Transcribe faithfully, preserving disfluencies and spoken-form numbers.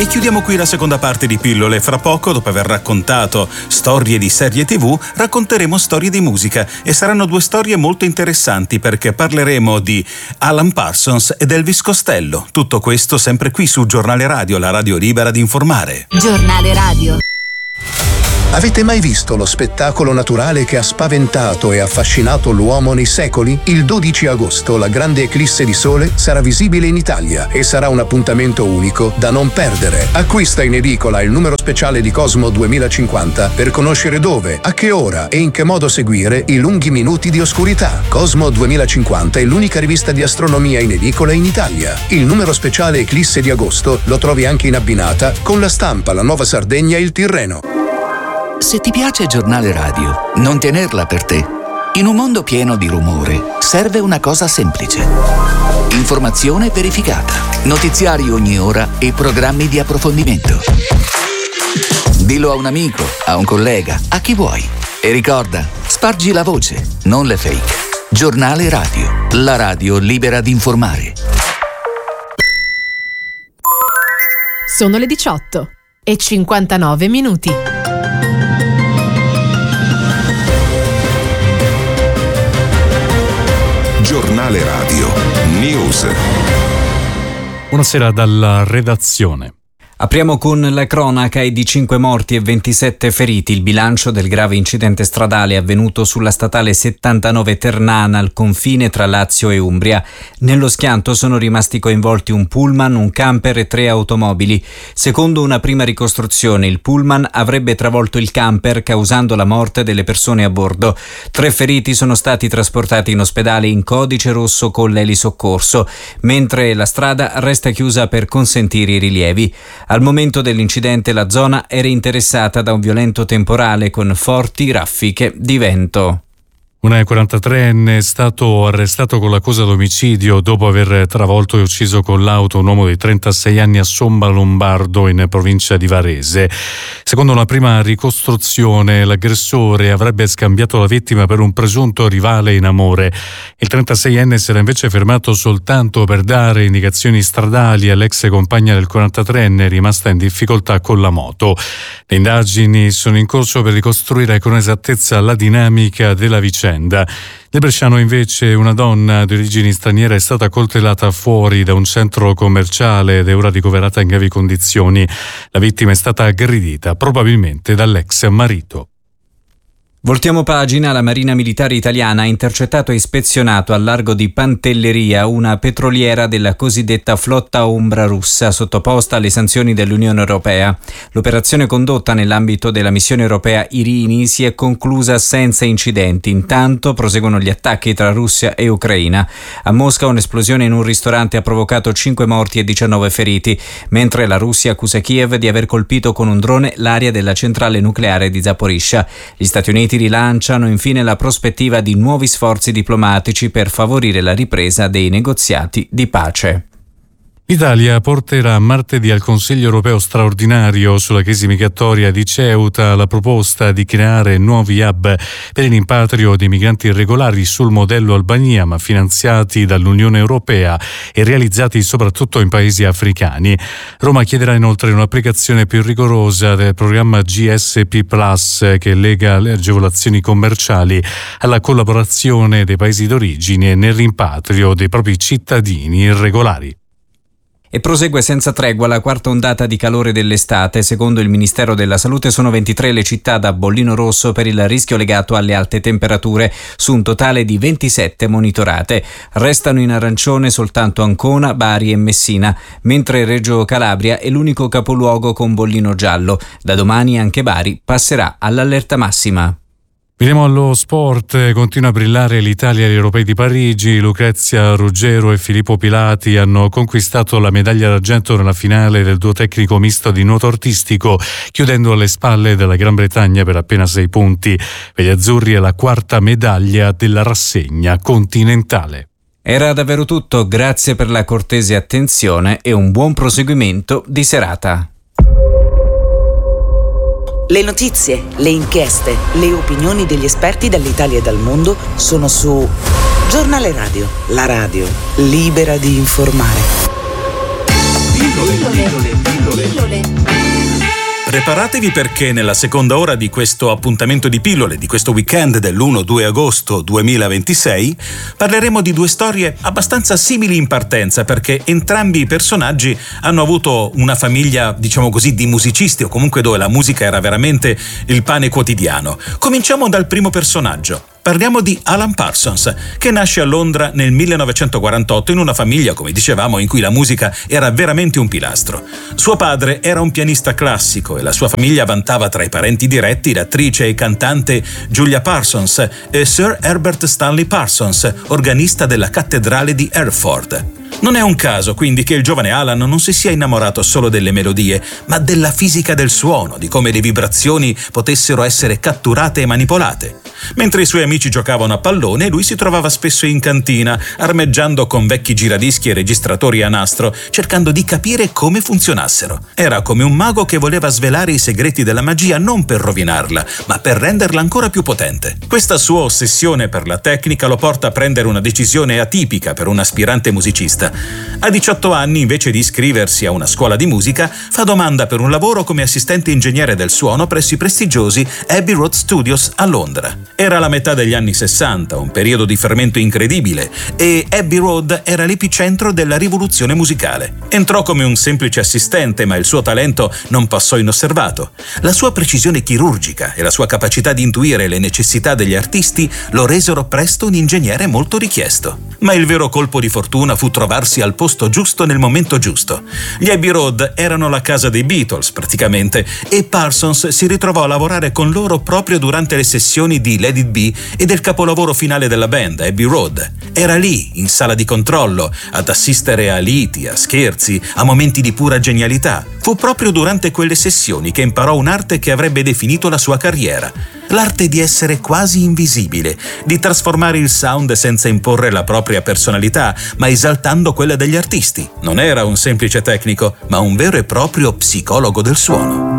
E chiudiamo qui la seconda parte di Pillole. Fra poco, dopo aver raccontato storie di serie tivù, racconteremo storie di musica e saranno due storie molto interessanti perché parleremo di Alan Parsons ed Elvis Costello. Tutto questo sempre qui su Giornale Radio, la radio libera di informare. Giornale Radio. Avete mai visto lo spettacolo naturale che ha spaventato e affascinato l'uomo nei secoli? Il dodici agosto la grande eclisse di sole sarà visibile in Italia e sarà un appuntamento unico da non perdere. Acquista in edicola il numero speciale di Cosmo duemilacinquanta per conoscere dove, a che ora e in che modo seguire i lunghi minuti di oscurità. Cosmo duemilacinquanta è l'unica rivista di astronomia in edicola in Italia. Il numero speciale eclisse di agosto lo trovi anche in abbinata con La Stampa, La Nuova Sardegna e Il Tirreno. Se ti piace Giornale Radio, non tenerla per te. In un mondo pieno di rumore, serve una cosa semplice. Informazione verificata, notiziari ogni ora e programmi di approfondimento. Dillo a un amico, a un collega, a chi vuoi. E ricorda, spargi la voce, non le fake. Giornale Radio, la radio libera di informare. Sono le diciotto e cinquantanove minuti. Giornale Radio News. Buonasera dalla redazione. Apriamo con la cronaca di cinque morti e ventisette feriti, il bilancio del grave incidente stradale avvenuto sulla statale settantanove Ternana al confine tra Lazio e Umbria. Nello schianto sono rimasti coinvolti un pullman, un camper e tre automobili. Secondo una prima ricostruzione, il pullman avrebbe travolto il camper causando la morte delle persone a bordo. Tre feriti sono stati trasportati in ospedale in codice rosso con l'elisoccorso, mentre la strada resta chiusa per consentire i rilievi. Al momento dell'incidente la zona era interessata da un violento temporale con forti raffiche di vento. Un quarantatreenne è stato arrestato con l'accusa d'omicidio dopo aver travolto e ucciso con l'auto un uomo di trentasei anni a Somma Lombardo in provincia di Varese. Secondo una prima ricostruzione, l'aggressore avrebbe scambiato la vittima per un presunto rivale in amore. Il trentaseienne si era invece fermato soltanto per dare indicazioni stradali all'ex compagna del quarantatreenne rimasta in difficoltà con la moto. Le indagini sono in corso per ricostruire con esattezza la dinamica della vicenda. Nel Bresciano invece una donna di origini straniere è stata coltellata fuori da un centro commerciale ed è ora ricoverata in gravi condizioni. La vittima è stata aggredita probabilmente dall'ex marito. Voltiamo pagina. La Marina Militare Italiana ha intercettato e ispezionato al largo di Pantelleria una petroliera della cosiddetta flotta ombra russa sottoposta alle sanzioni dell'Unione Europea. L'operazione condotta nell'ambito della missione europea Irini si è conclusa senza incidenti. Intanto proseguono gli attacchi tra Russia e Ucraina. A Mosca un'esplosione in un ristorante ha provocato cinque morti e diciannove feriti, mentre la Russia accusa Kiev di aver colpito con un drone l'area della centrale nucleare di Zaporizhzhia. Gli Stati Uniti rilanciano infine la prospettiva di nuovi sforzi diplomatici per favorire la ripresa dei negoziati di pace. L'Italia porterà martedì al Consiglio europeo straordinario sulla crisi migratoria di Ceuta la proposta di creare nuovi hub per il rimpatrio dei migranti irregolari sul modello Albania, ma finanziati dall'Unione Europea e realizzati soprattutto in paesi africani. Roma chiederà inoltre un'applicazione più rigorosa del programma G S P Plus, che lega le agevolazioni commerciali alla collaborazione dei paesi d'origine nel rimpatrio dei propri cittadini irregolari. E prosegue senza tregua la quarta ondata di calore dell'estate. Secondo il Ministero della Salute sono ventitré le città da bollino rosso per il rischio legato alle alte temperature, su un totale di ventisette monitorate. Restano in arancione soltanto Ancona, Bari e Messina, mentre Reggio Calabria è l'unico capoluogo con bollino giallo. Da domani anche Bari passerà all'allerta massima. Veniamo allo sport. Continua a brillare l'Italia agli Europei di Parigi. Lucrezia Ruggero e Filippo Pilati hanno conquistato la medaglia d'argento nella finale del duo tecnico misto di nuoto artistico, chiudendo alle spalle della Gran Bretagna per appena sei punti. Per gli azzurri è la quarta medaglia della rassegna continentale. Era davvero tutto, grazie per la cortese attenzione e un buon proseguimento di serata. Le notizie, le inchieste, le opinioni degli esperti dall'Italia e dal mondo sono su Giornale Radio, la radio libera di informare. Pillole, pillole, pillole. Preparatevi perché nella seconda ora di questo appuntamento di pillole, di questo weekend dell'primo due agosto duemilaventisei, parleremo di due storie abbastanza simili in partenza, perché entrambi i personaggi hanno avuto una famiglia, diciamo così, di musicisti, o comunque dove la musica era veramente il pane quotidiano. Cominciamo dal primo personaggio. Parliamo di Alan Parsons, che nasce a Londra nel millenovecentoquarantotto in una famiglia, come dicevamo, in cui la musica era veramente un pilastro. Suo padre era un pianista classico e la sua famiglia vantava tra i parenti diretti l'attrice e cantante Julia Parsons e Sir Herbert Stanley Parsons, organista della cattedrale di Hereford. Non è un caso, quindi, che il giovane Alan non si sia innamorato solo delle melodie, ma della fisica del suono, di come le vibrazioni potessero essere catturate e manipolate. Mentre i suoi amici giocavano a pallone, lui si trovava spesso in cantina, armeggiando con vecchi giradischi e registratori a nastro, cercando di capire come funzionassero. Era come un mago che voleva svelare i segreti della magia non per rovinarla, ma per renderla ancora più potente. Questa sua ossessione per la tecnica lo porta a prendere una decisione atipica per un aspirante musicista. A diciotto anni, invece di iscriversi a una scuola di musica, fa domanda per un lavoro come assistente ingegnere del suono presso i prestigiosi Abbey Road Studios a Londra. Era la metà degli anni sessanta, un periodo di fermento incredibile, e Abbey Road era l'epicentro della rivoluzione musicale. Entrò come un semplice assistente, ma il suo talento non passò inosservato. La sua precisione chirurgica e la sua capacità di intuire le necessità degli artisti lo resero presto un ingegnere molto richiesto. Ma il vero colpo di fortuna fu trovarsi al posto giusto nel momento giusto. Gli Abbey Road erano la casa dei Beatles, praticamente, e Parsons si ritrovò a lavorare con loro proprio durante le sessioni di Let It Be e del capolavoro finale della band, Abbey Road. Era lì, in sala di controllo, ad assistere a liti, a scherzi, a momenti di pura genialità. Fu proprio durante quelle sessioni che imparò un'arte che avrebbe definito la sua carriera. L'arte di essere quasi invisibile, di trasformare il sound senza imporre la propria personalità, ma esaltando quella degli artisti. Non era un semplice tecnico, ma un vero e proprio psicologo del suono.